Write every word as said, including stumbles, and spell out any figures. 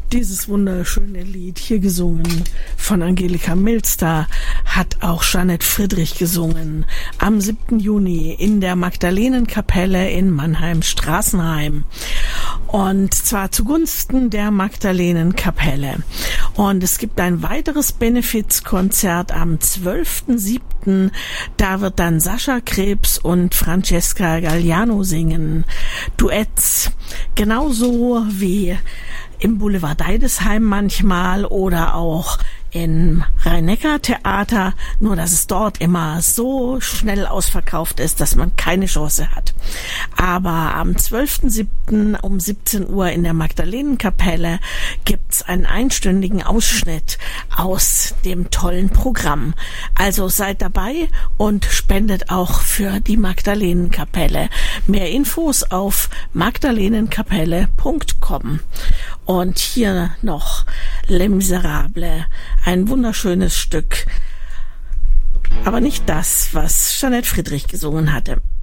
Dieses wunderschöne Lied, hier gesungen von Angelika Milster, hat auch Jeanette Friedrich gesungen am siebten Juni in der Magdalenenkapelle in Mannheim-Straßenheim. Und zwar zugunsten der Magdalenenkapelle. Und es gibt ein weiteres Benefizkonzert am zwölften siebten Da wird dann Sascha Krebs und Francesca Galliano singen. Duetts. Genauso wie im Boulevard Deidesheim manchmal oder auch im Rhein-Neckar-Theater, nur dass es dort immer so schnell ausverkauft ist, dass man keine Chance hat. Aber am zwölften siebten um siebzehn Uhr in der Magdalenenkapelle gibt's einen einstündigen Ausschnitt aus dem tollen Programm. Also seid dabei und spendet auch für die Magdalenenkapelle. Mehr Infos auf magdalenenkapelle punkt com. Und hier noch Les Miserables, ein wunderschönes Stück, aber nicht das, was Jeanette Friedrich gesungen hatte.